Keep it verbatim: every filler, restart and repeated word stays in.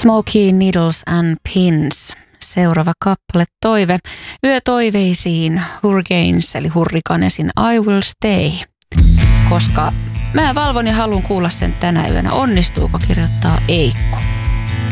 Smokey Needles and Pins. Seuraava kappale toive. Yötoiveisiin Hurricanes eli Hurricanesin I Will Stay. Koska mä valvon ja haluan kuulla sen tänä yönä. Onnistuuko, kirjoittaa Eikku.